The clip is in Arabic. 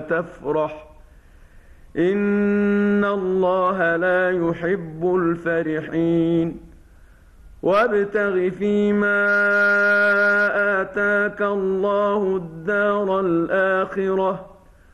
تفرح إن الله لا يحب الفرحين وابتغ فيما آتاك الله الدار الآخرة